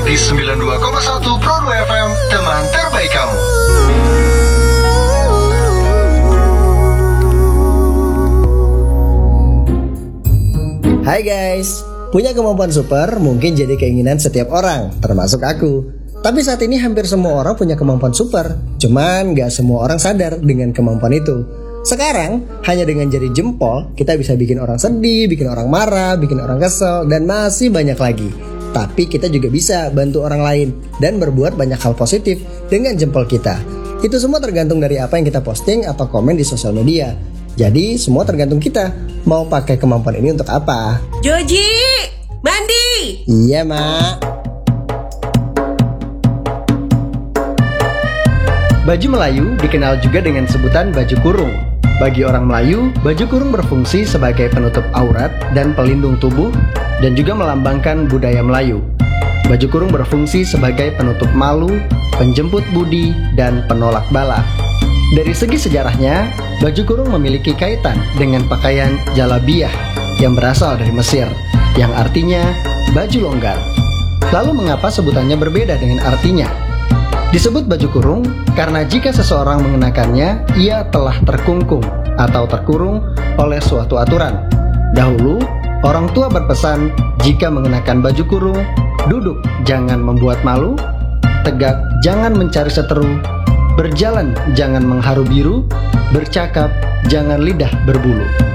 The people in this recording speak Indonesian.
di 92,1 Broadway FM, teman terbaik kamu. Hai guys, punya kemampuan super mungkin jadi keinginan setiap orang, termasuk aku. Tapi saat ini hampir semua orang punya kemampuan super, cuman gak semua orang sadar dengan kemampuan itu. Sekarang, hanya dengan jari jempol, kita bisa bikin orang sedih, bikin orang marah, bikin orang kesel, dan masih banyak lagi. Tapi kita juga bisa bantu orang lain dan berbuat banyak hal positif dengan jempol kita. Itu semua tergantung dari apa yang kita posting atau komen di sosial media. Jadi semua tergantung kita mau pakai kemampuan ini untuk apa. Joji, mandi. Iya, Mak. Baju Melayu dikenal juga dengan sebutan baju kurung. Bagi orang Melayu, baju kurung berfungsi sebagai penutup aurat dan pelindung tubuh dan juga melambangkan budaya Melayu. Baju kurung berfungsi sebagai penutup malu, penjemput budi, dan penolak bala. Dari segi sejarahnya, baju kurung memiliki kaitan dengan pakaian jalabiyah yang berasal dari Mesir, yang artinya baju longgar. Lalu mengapa sebutannya berbeda dengan artinya? Disebut baju kurung karena jika seseorang mengenakannya, ia telah terkungkung atau terkurung oleh suatu aturan. Dahulu, orang tua berpesan jika mengenakan baju kurung, duduk jangan membuat malu, tegak jangan mencari seteru, berjalan jangan mengharu biru, bercakap jangan lidah berbulu.